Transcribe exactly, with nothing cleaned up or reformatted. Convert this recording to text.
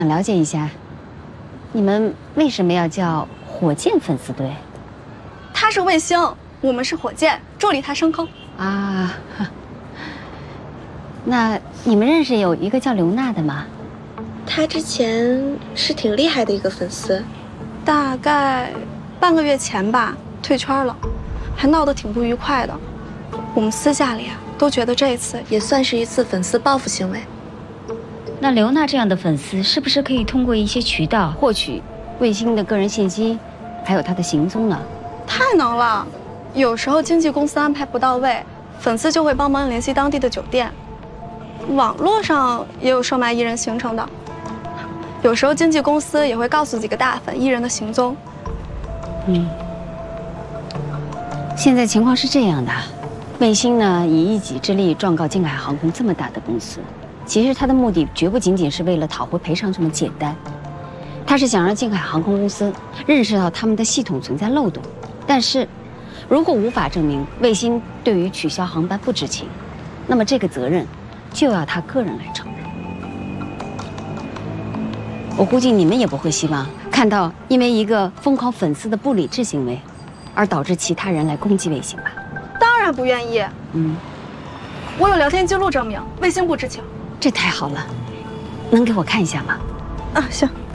想了解一下，你们为什么要叫火箭粉丝队？ 他是卫星，我们是火箭，助力他升空。 啊，那你们认识有一个叫刘娜的吗？ 她之前是挺厉害的一个粉丝， 大概半个月前吧，退圈了，还闹得挺不愉快的。我们私下里啊，都觉得这一次也算是一次粉丝报复行为。 那刘娜这样的粉丝，是不是可以通过一些渠道获取卫星的个人信息，还有他的行踪呢？ 太能了，有时候经纪公司安排不到位，粉丝就会帮忙联系当地的酒店。网络上也有售卖艺人行程的，有时候经纪公司也会告诉几个大粉艺人的行踪。 嗯，现在情况是这样的，卫星呢以一己之力状告靖海航空这么大的公司，其实他的目的绝不仅仅是为了讨回赔偿这么简单，他是想让靖海航空公司认识到他们的系统存在漏洞。但是，如果无法证明卫星对于取消航班不知情，那么这个责任就要他个人来承担。我估计你们也不会希望看到因为一个疯狂粉丝的不理智行为，而导致其他人来攻击卫星吧？ 当然不愿意。 嗯， 我有聊天记录证明卫星不知情。 这太好了，能给我看一下吗？ 啊，行。